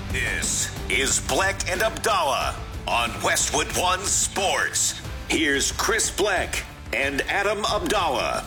This is Bleck and Abdallah on Westwood One Sports. Here's Chris Bleck and Adam Abdallah.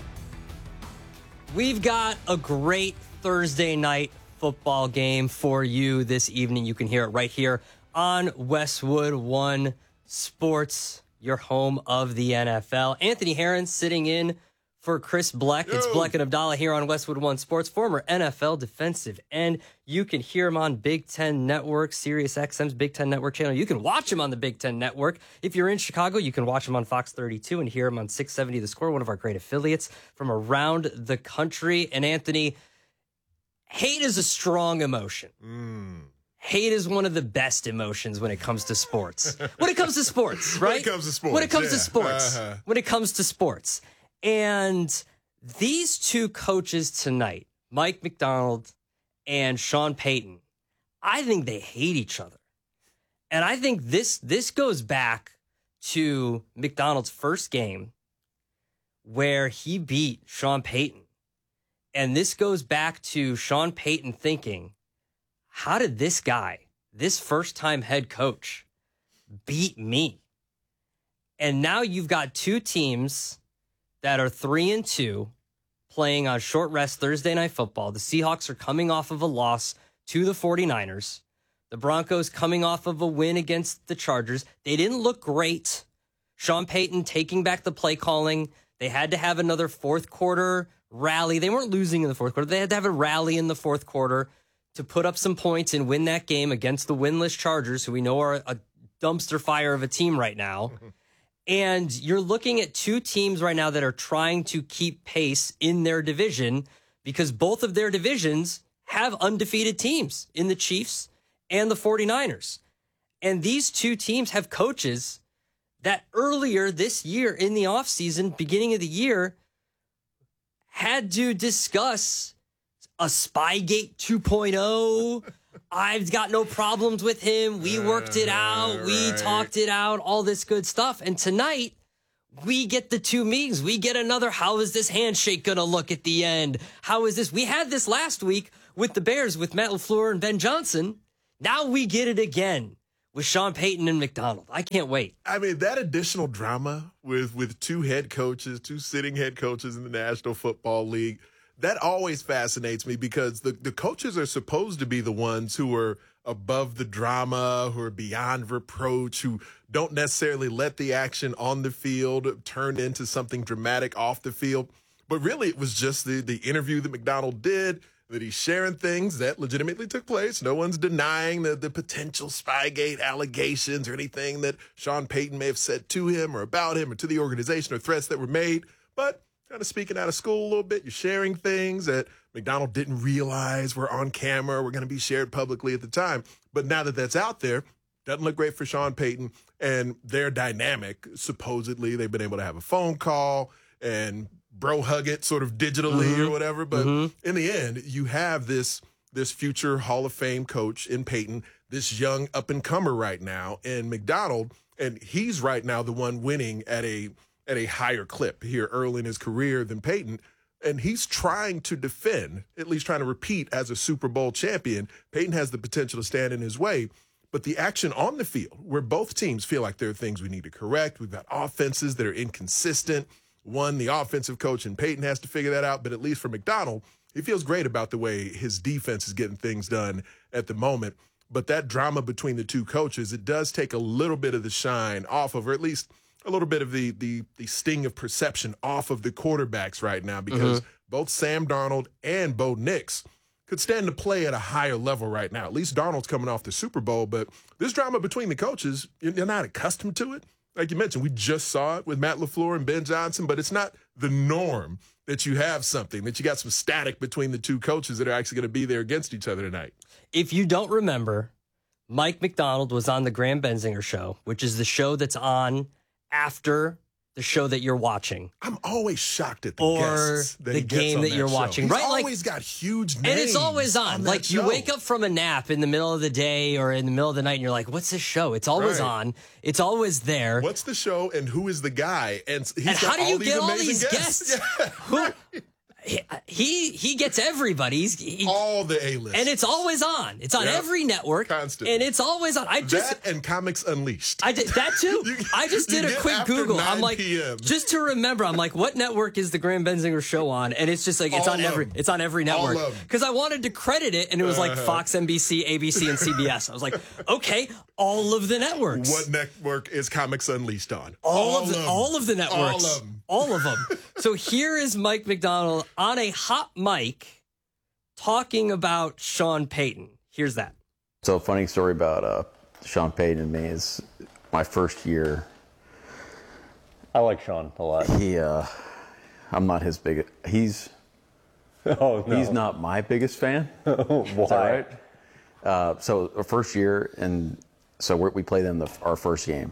We've got a great Thursday night football game for you this evening. You can hear it right here on Westwood One Sports, your home of the NFL. Anthony Herron sitting in for Chris Bleck. It's Bleck and Abdallah here on Westwood One Sports, former NFL defensive end. You can hear him on Big Ten Network, Sirius XM's Big Ten Network channel. You can watch him on the Big Ten Network. If you're in Chicago, you can watch him on Fox 32 and hear him on 670 The Score, one of our great affiliates from around the country. And Anthony, hate is a strong emotion. Hate is one of the best emotions when it comes to sports. When it comes to sports, right? When it comes to sports. When it comes to sports. When it comes to sports. And these two coaches tonight, Mike Macdonald and Sean Payton, I think they hate each other. And I think this goes back to Macdonald's first game where he beat Sean Payton. And this goes back to Sean Payton thinking, how did this guy, this first-time head coach, beat me? And now you've got two teams that are 3-2 playing on short rest Thursday Night Football. The Seahawks are coming off of a loss to the 49ers. The Broncos coming off of a win against the Chargers. They didn't look great. Sean Payton taking back the play calling. They had to have another fourth quarter rally. They weren't losing in the fourth quarter. They had to have a rally in the fourth quarter to put up some points and win that game against the winless Chargers, who we know are a dumpster fire of a team right now. And you're looking at two teams right now that are trying to keep pace in their division because both of their divisions have undefeated teams in the Chiefs and the 49ers. And these two teams have coaches that earlier this year in the offseason, beginning of the year, had to discuss a Spygate 2.0. I've got no problems with him. We worked it out. We talked it out, all this good stuff. And tonight, we get the two meetings. We get another, how is this handshake going to look at the end? How is this? We had this last week with the Bears, with Matt LaFleur and Ben Johnson. Now we get it again with Sean Payton and Macdonald. I can't wait. I mean, that additional drama with two head coaches, two sitting head coaches in the National Football League, that always fascinates me because the coaches are supposed to be the ones who are above the drama, who are beyond reproach, who don't necessarily let the action on the field turn into something dramatic off the field. But really, it was just the interview that Macdonald did, that he's sharing things that legitimately took place. No one's denying the potential Spygate allegations or anything that Sean Payton may have said to him or about him or to the organization or threats that were made. But kind of speaking out of school a little bit. You're sharing things that Macdonald didn't realize were on camera, were going to be shared publicly at the time. But now that that's out there, doesn't look great for Sean Payton and their dynamic. Supposedly, they've been able to have a phone call and bro hug it sort of digitally or whatever. But in the end, you have this future Hall of Fame coach in Payton, this young up-and-comer right now in Macdonald, and he's right now the one winning at a higher clip here early in his career than Payton. And he's trying to defend, at least trying to repeat as a Super Bowl champion. Payton has the potential to stand in his way. But the action on the field, where both teams feel like there are things we need to correct. We've got offenses that are inconsistent. One, the offensive coach, and Payton has to figure that out. But at least for Macdonald, he feels great about the way his defense is getting things done at the moment. But that drama between the two coaches, it does take a little bit of the shine off of, or at least a little bit of the sting of perception off of the quarterbacks right now, because both Sam Darnold and Bo Nix could stand to play at a higher level right now. At least Darnold's coming off the Super Bowl, but this drama between the coaches, you're not accustomed to it. Like you mentioned, we just saw it with Matt LaFleur and Ben Johnson, but it's not the norm that you have something, that you got some static between the two coaches that are actually going to be there against each other tonight. If you don't remember, Mike Macdonald was on the Graham Benzinger Show, which is the show that's on after the show that you're watching. I'm always shocked at the or guests that the he gets game on that you're show. watching. He's right? always got huge names. And it's always on. Like you show. wake up from a nap in the middle of the day or in the middle of the night and you're like, what's this show? It's always on. It's always there. What's the show and who is the guy? And he's and got how do you all these get all amazing these guests? Yeah. he gets everybody. All the A-list. And it's always on. It's on every network. Constantly. And it's always on. That and Comics Unleashed. I did that too. I just did a quick Google. I'm like, PM. just to remember, I'm like, what network is the Graham Benzinger show on? And it's just like it's on every network. Because I wanted to credit it, and it was like Fox, NBC, ABC, and CBS. I was like, okay, all of the networks. What network is Comics Unleashed on? All of the networks. All of them. All of them. So here is Mike Macdonald on a hot mic talking about Sean Payton. Here's that. So a funny story about Sean Payton and me is my first year. I like Sean a lot. I'm not his biggest. He's not my biggest fan. Why? Is that right? So our first year, and so we play them our first game.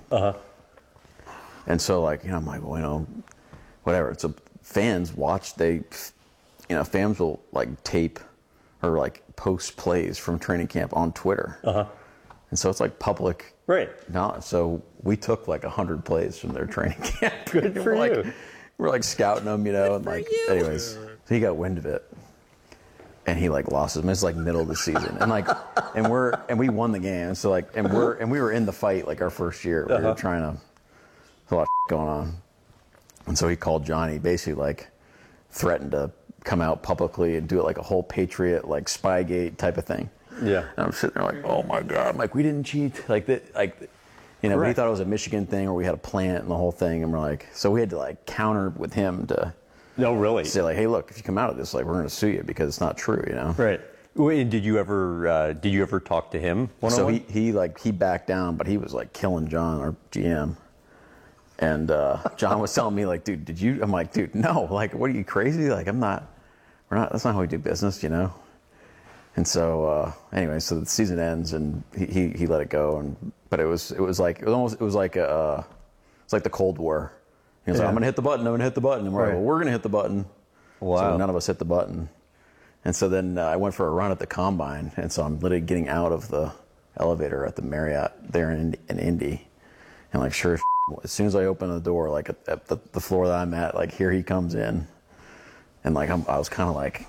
And so I'm like, well, whatever. So fans watch. Fans will tape or post plays from training camp on Twitter. And so it's public. Right. So we took 100 plays from their training camp. Good for you. We're scouting them, and anyways. So he got wind of it, and he lost his. It's middle of the season, and we won the game. So and we were in the fight our first year. We were trying to. A lot of going on, and so he called Johnny. Basically, threatened to come out publicly and do it a whole Patriot Spygate type of thing. Yeah. And I'm sitting there oh my God, I'm we didn't cheat but he thought it was a Michigan thing or we had a plant and the whole thing, and we're so we had to counter with him to. No, really. Say hey, look, if you come out of this, we're going to sue you because it's not true, Right. And did you ever talk to him one-on-one? So he backed down, but he was killing John, our GM. And John was telling me, dude, did you? I'm like, dude, no. What are you, crazy? We're not. That's not how we do business, And so anyway, so the season ends, and he let it go. But it was like the Cold War. He was I'm gonna hit the button. I'm gonna hit the button. And we're gonna hit the button. Wow. So none of us hit the button. And so then I went for a run at the combine, and so I'm literally getting out of the elevator at the Marriott there in Indy, and sure. As soon as I open the door, at the floor that I'm at, here he comes in, and I was kind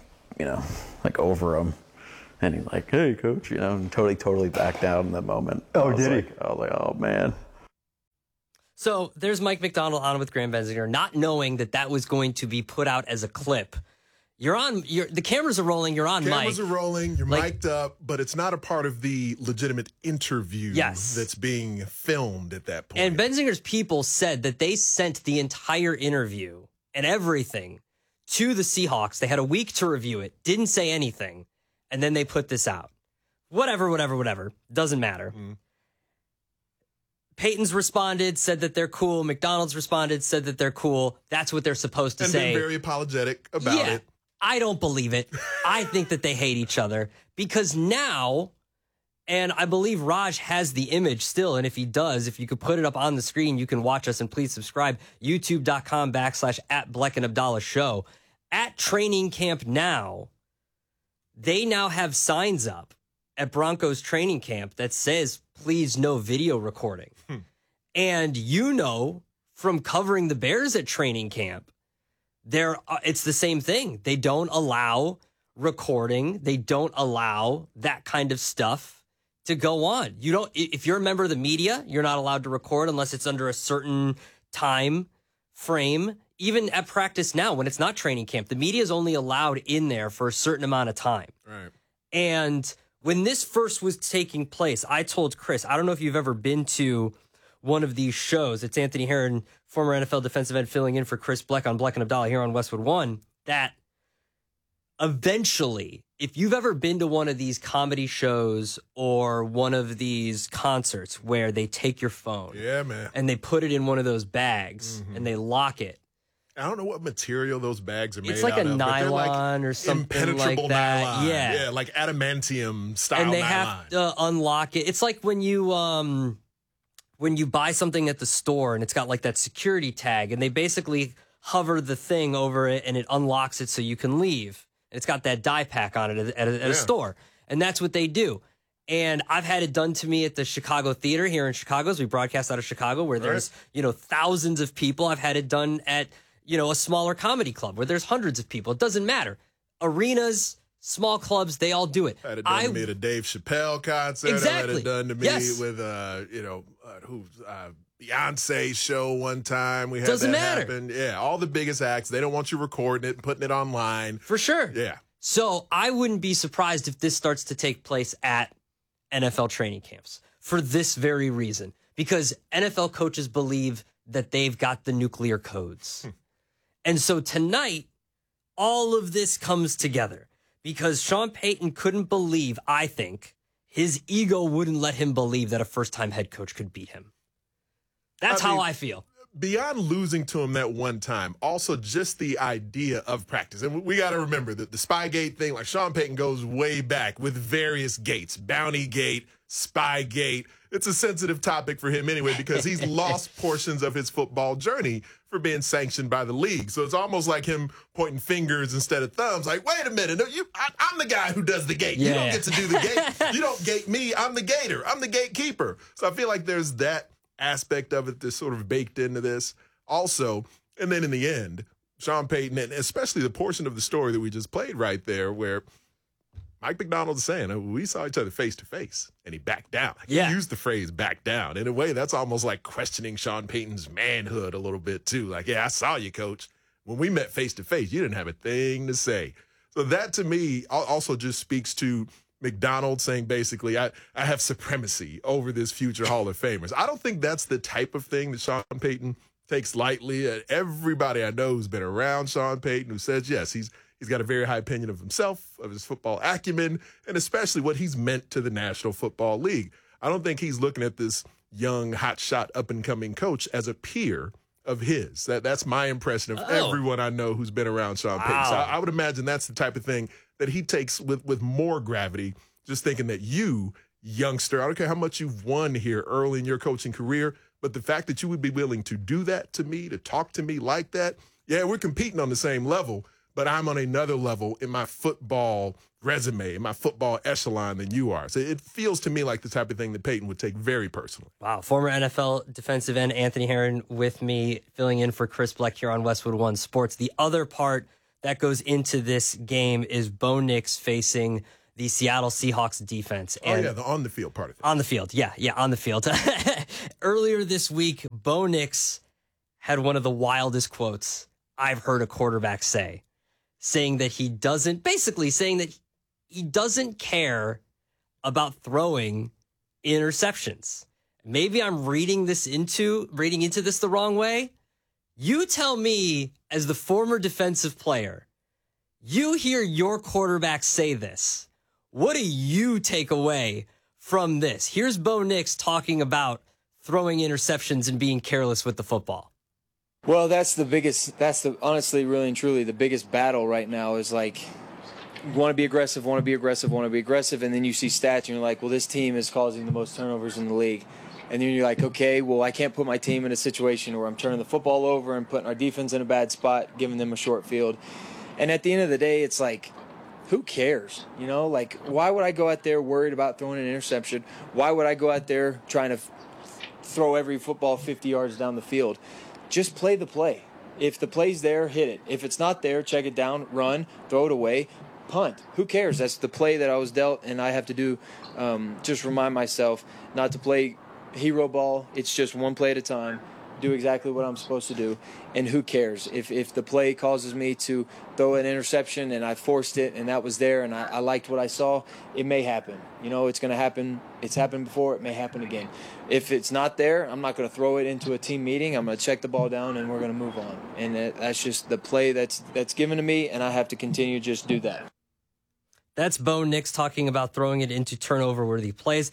of over him, and he's hey coach, and totally backed out in that moment. Oh, did he? I was oh man. So there's Mike Macdonald on with Graham Benzinger, not knowing that was going to be put out as a clip. You're on. The cameras are rolling. You're on mic. Cameras are rolling. You're mic'd up, but it's not a part of the legitimate interview that's being filmed at that point. And Benzinger's people said that they sent the entire interview and everything to the Seahawks. They had a week to review it, didn't say anything, and then they put this out. Whatever. Doesn't matter. Peyton's responded, said that they're cool. McDonald's responded, said that they're cool. That's what they're supposed to say. And been very apologetic about it. I don't believe it. I think that they hate each other because now, and I believe Raj has the image still. And if he does, if you could put it up on the screen, you can watch us, and please subscribe. YouTube.com/@Bleck and Abdallah show. At training camp now, they now have signs up at Broncos training camp that says, please no video recording. And from covering the Bears at training camp, it's the same thing. They don't allow recording. They don't allow that kind of stuff to go on. If you're a member of the media, you're not allowed to record unless it's under a certain time frame. Even at practice now, when it's not training camp, the media is only allowed in there for a certain amount of time. Right. And when this first was taking place, I told Chris, I don't know if you've ever been to one of these shows. It's Anthony Herron, former NFL defensive end, filling in for Chris Bleck on Bleck and Abdallah here on Westwood One, that eventually, if you've ever been to one of these comedy shows or one of these concerts where they take your phone and they put it in one of those bags and they lock it. I don't know what material those bags are made out of. It's like a nylon or something like that. Nylon. Yeah, like adamantium style and they nylon. have to unlock it. It's like when you buy something at the store and it's got that security tag, and they basically hover the thing over it and it unlocks it so you can leave. And it's got that die pack on it at a store. And that's what they do. And I've had it done to me at the Chicago Theater here in Chicago, as we broadcast out of Chicago, where there's, thousands of people. I've had it done at a smaller comedy club where there's hundreds of people. It doesn't matter. Arenas, small clubs, they all do it. Had it done to me at a Dave Chappelle concert. Exactly. Had it done to me with, Beyonce show one time. We had Doesn't that matter. happen. Yeah, all the biggest acts. They don't want you recording it and putting it online. For sure. Yeah. So I wouldn't be surprised if this starts to take place at NFL training camps for this very reason, because NFL coaches believe that they've got the nuclear codes. And so tonight, all of this comes together because Sean Payton couldn't believe, I think, his ego wouldn't let him believe that a first-time head coach could beat him. That's how I feel. Beyond losing to him that one time, also just the idea of practice. And we got to remember that the Spygate thing, like Sean Payton goes way back with various gates, Bounty Gate, Spygate. It's a sensitive topic for him anyway because he's lost portions of his football journey for being sanctioned by the league. So it's almost like him pointing fingers instead of thumbs. Like, wait a minute, I'm the guy who does the gate. Yeah. You don't get to do the gate. You don't gate me. I'm the gator. I'm the gatekeeper. So I feel like there's that aspect of it that's sort of baked into this also. And then in the end, Sean Payton, and especially the portion of the story that we just played right there where Mike Macdonald is saying, we saw each other face to face, and he backed down. He used the phrase back down. In a way, that's almost like questioning Sean Payton's manhood a little bit too. Like, yeah, I saw you, coach. When we met face to face, you didn't have a thing to say. So that to me also just speaks to Macdonald saying basically, I have supremacy over this future Hall of Famers. I don't think that's the type of thing that Sean Payton takes lightly. Everybody I know who's been around Sean Payton who says, yes, he's got a very high opinion of himself, of his football acumen, and especially what he's meant to the National Football League. I don't think he's looking at this young, hotshot, up-and-coming coach as a peer of his. That's my impression of everyone I know who's been around Sean Payton. So I would imagine that's the type of thing that he takes with more gravity, just thinking that you, youngster, I don't care how much you've won here early in your coaching career, but the fact that you would be willing to do that to me, to talk to me like that, yeah, we're competing on the same level, but I'm on another level in my football resume, in my football echelon than you are. So it feels to me like the type of thing that Payton would take very personally. Wow. Former NFL defensive end Anthony Herron with me, filling in for Chris Bleck here on Westwood One Sports. The other part that goes into this game is Bo Nix facing the Seattle Seahawks defense. And the on-the-field part of it. On the field, yeah, on the field. Earlier this week, Bo Nix had one of the wildest quotes I've heard a quarterback say, saying that he doesn't care about throwing interceptions. Maybe I'm reading into this the wrong way. You tell me, as the former defensive player, you hear your quarterback say this. What do you take away from this? Here's Bo Nix talking about throwing interceptions and being careless with the football. Well, honestly, really and truly, the biggest battle right now is like, you want to be aggressive, and then you see stats and you're like, well, this team is causing the most turnovers in the league. And then you're like, okay, well, I can't put my team in a situation where I'm turning the football over and putting our defense in a bad spot, giving them a short field. And at the end of the day, it's like, who cares? Like, why would I go out there worried about throwing an interception? Why would I go out there trying to throw every football 50 yards down the field? Just play the play. If the play's there, hit it. If it's not there, check it down, run, throw it away, punt. Who cares? That's the play that I was dealt, and I have to do, just remind myself not to play hero ball. It's just one play at a time. Do exactly what I'm supposed to do, and who cares? If the play causes me to throw an interception and I forced it and that was there and I liked what I saw, it may happen. It's going to happen. It's happened before. It may happen again. If it's not there, I'm not going to throw it into a team meeting. I'm going to check the ball down and we're going to move on. And that's just the play that's given to me, and I have to continue to just do that. That's Bo Nix talking about throwing it into turnover-worthy plays.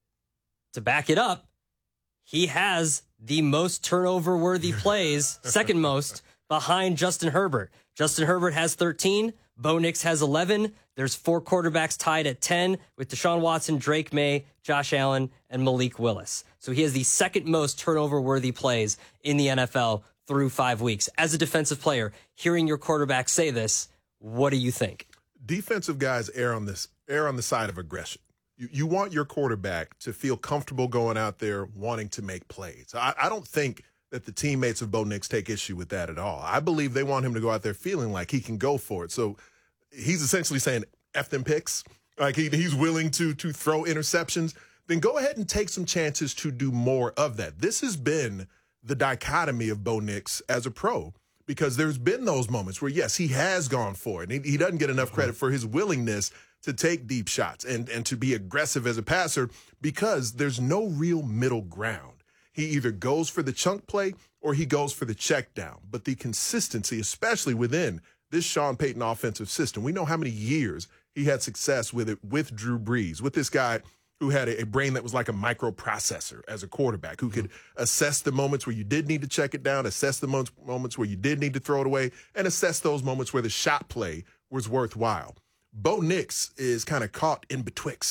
To back it up, he has the most turnover-worthy plays, second most, behind Justin Herbert. Justin Herbert has 13. Bo Nix has 11. There's 4 quarterbacks tied at 10 with Deshaun Watson, Drake May, Josh Allen, and Malik Willis. So he has the second most turnover-worthy plays in the NFL through 5 weeks. As a defensive player, hearing your quarterback say this, what do you think? Defensive guys err on the side of aggression. You want your quarterback to feel comfortable going out there wanting to make plays. I don't think that the teammates of Bo Nix take issue with that at all. I believe they want him to go out there feeling like he can go for it. So he's essentially saying, F them picks. Like he's willing to throw interceptions. Then go ahead and take some chances to do more of that. This has been the dichotomy of Bo Nix as a pro, because there's been those moments where, yes, he has gone for it. And he doesn't get enough credit for his willingness to take deep shots and to be aggressive as a passer, because there's no real middle ground. He either goes for the chunk play or he goes for the check down. But the consistency, especially within this Sean Payton offensive system, we know how many years he had success with it with Drew Brees, with this guy who had a brain that was like a microprocessor as a quarterback, who could assess the moments where you did need to check it down, assess the moments where you did need to throw it away, and assess those moments where the shot play was worthwhile. Bo Nix is kind of caught in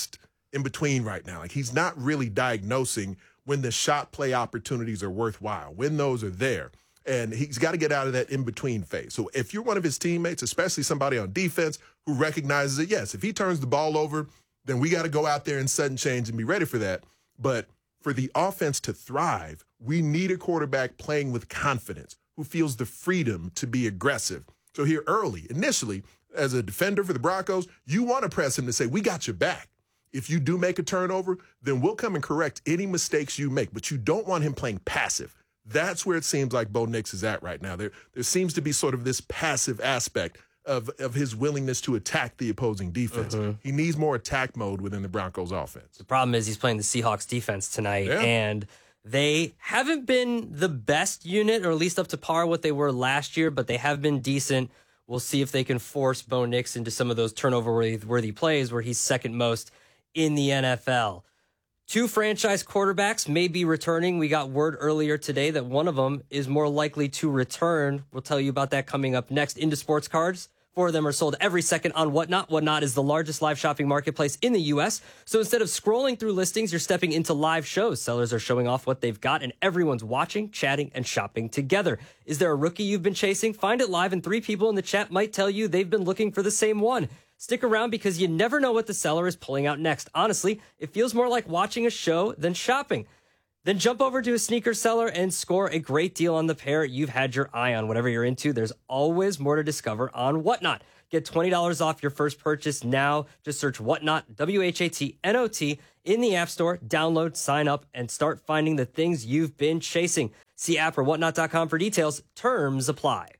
between right now. Like, he's not really diagnosing when the shot play opportunities are worthwhile, when those are there. And he's got to get out of that in-between phase. So if you're one of his teammates, especially somebody on defense who recognizes it, yes, if he turns the ball over, then we got to go out there and sudden change and be ready for that. But for the offense to thrive, we need a quarterback playing with confidence, who feels the freedom to be aggressive. So here early, initially, as a defender for the Broncos, you want to press him to say, we got your back. If you do make a turnover, then we'll come and correct any mistakes you make. But you don't want him playing passive. That's where it seems like Bo Nix is at right now. There seems to be sort of this passive aspect of his willingness to attack the opposing defense. He needs more attack mode within the Broncos offense. The problem is he's playing the Seahawks defense tonight, and they haven't been the best unit, or at least up to par what they were last year, but they have been decent. We'll see if they can force Bo Nix into some of those turnover-worthy plays where he's second most in the NFL. 2 franchise quarterbacks may be returning. We got word earlier today that one of them is more likely to return. We'll tell you about that coming up next. Into Sports Cards. 4 of them are sold every second on Whatnot. Whatnot is the largest live shopping marketplace in the U.S. So instead of scrolling through listings, you're stepping into live shows. Sellers are showing off what they've got, and everyone's watching, chatting, and shopping together. Is there a rookie you've been chasing? Find it live, and 3 people in the chat might tell you they've been looking for the same one. Stick around, because you never know what the seller is pulling out next. Honestly, it feels more like watching a show than shopping. Then jump over to a sneaker seller and score a great deal on the pair you've had your eye on. Whatever you're into, there's always more to discover on Whatnot. Get $20 off your first purchase now. Just search Whatnot, WHATNOT, in the App Store. Download, sign up, and start finding the things you've been chasing. See app or whatnot.com for details. Terms apply.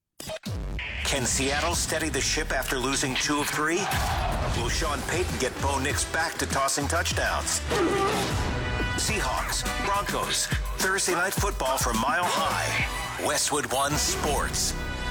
Can Seattle steady the ship after losing 2 of 3? Will Sean Payton get Bo Nix back to tossing touchdowns? Seahawks, Broncos, Thursday Night Football from Mile High. Westwood One Sports.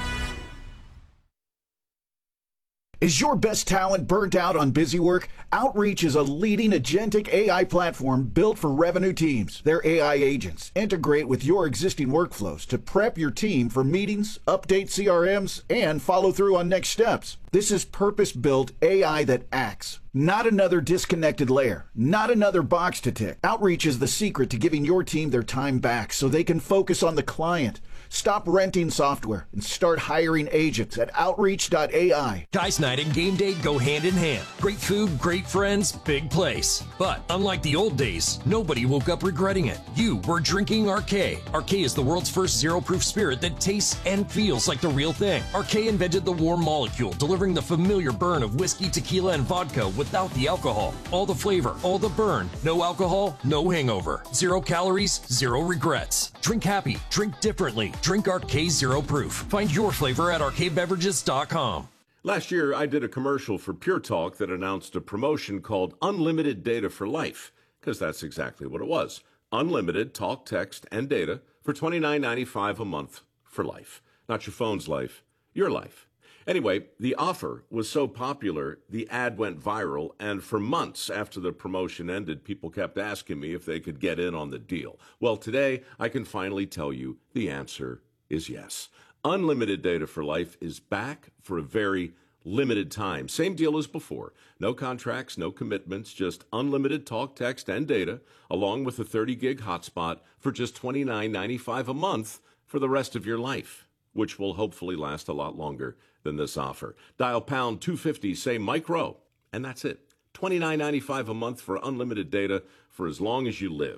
Is your best talent burnt out on busy work? Outreach is a leading agentic AI platform built for revenue teams. Their AI agents integrate with your existing workflows to prep your team for meetings, update CRMs, and follow through on next steps. This is purpose-built AI that acts. Not another disconnected layer. Not another box to tick. Outreach is the secret to giving your team their time back so they can focus on the client. Stop renting software and start hiring agents at Outreach.ai. Guys night and game day go hand in hand. Great food, great friends, big place. But unlike the old days, nobody woke up regretting it. You were drinking Arcay. Arcay is the world's first zero-proof spirit that tastes and feels like the real thing. Arcay invented the warm molecule, delivering the familiar burn of whiskey, tequila, and vodka without the alcohol. All the flavor, all the burn. No alcohol, no hangover. 0 calories, 0 regrets. Drink happy, drink differently. Drink Arcay Zero Proof. Find your flavor at arcaybeverages.com. Last year, I did a commercial for Pure Talk that announced a promotion called Unlimited Data for Life, because that's exactly what it was. Unlimited talk, text, and data for $29.95 a month for life. Not your phone's life, your life. Anyway, the offer was so popular, the ad went viral, and for months after the promotion ended, people kept asking me if they could get in on the deal. Well, today, I can finally tell you the answer is yes. Unlimited Data for Life is back for a very limited time. Same deal as before. No contracts, no commitments, just unlimited talk, text, and data, along with a 30-gig hotspot for just $29.95 a month for the rest of your life, which will hopefully last a lot longer than this offer. Dial pound 250, say micro, and that's it. $29.95 a month for unlimited data for as long as you live.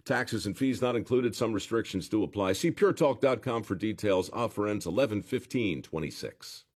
Taxes and fees not included. Some restrictions do apply. See puretalk.com for details. Offer ends 11/15/26.